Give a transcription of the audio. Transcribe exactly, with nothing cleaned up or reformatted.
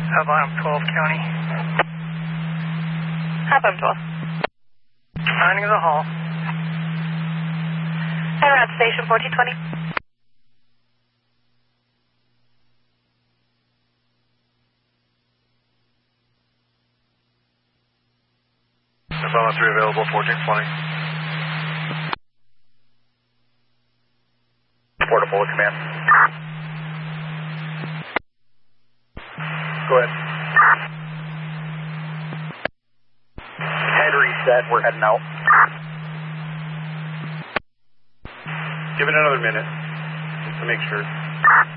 How about twelve County? How about twelve? Finding the hall. And around station fourteen twenty. Savannah three available, fourteen twenty. Portable command. Go ahead. Henry set, we're heading out. Give it another minute, just to make sure.